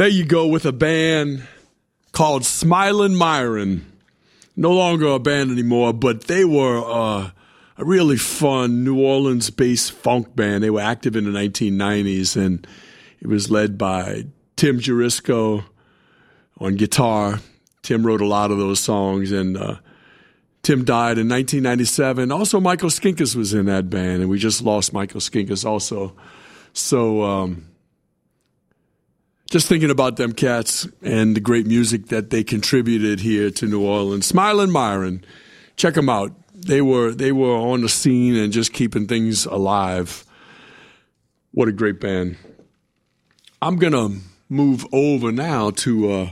There you go with a band called Smilin' Myron. No longer a band anymore, but they were a really fun New Orleans-based funk band. They were active in the 1990s, and it was led by Tim Jurisco on guitar. Tim wrote a lot of those songs, and Tim died in 1997. Also, Michael Skinkis was in that band, and we just lost Michael Skinkis also. So just thinking about them cats and the great music that they contributed here to New Orleans. Smilin' Myron, check them out. They were on the scene and just keeping things alive. What a great band. I'm going to move over now to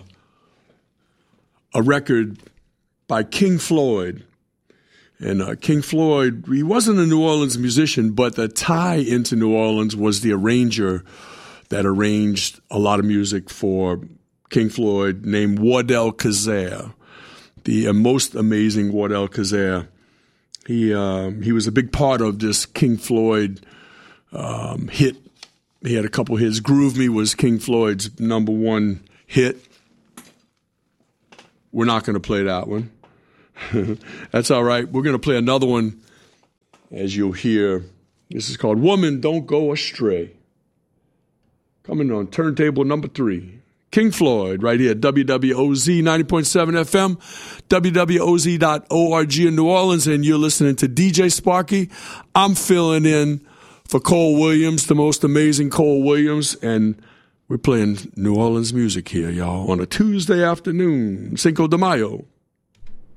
a record by King Floyd. And King Floyd, he wasn't a New Orleans musician, but the tie into New Orleans was the arranger that arranged a lot of music for King Floyd named Wardell Kazare, the most amazing Wardell Kazare. He was a big part of this King Floyd hit. He had a couple hits. Groove Me was King Floyd's #1 hit. We're not going to play that one. That's all right. We're going to play another one, as you'll hear. This is called Woman Don't Go Astray. Coming on turntable number 3. King Floyd, right here, WWOZ 90.7 FM, WWOZ.org in New Orleans, and you're listening to DJ Sparky. I'm filling in for Cole Williams, the most amazing Cole Williams, and we're playing New Orleans music here, y'all, on a Tuesday afternoon, Cinco de Mayo.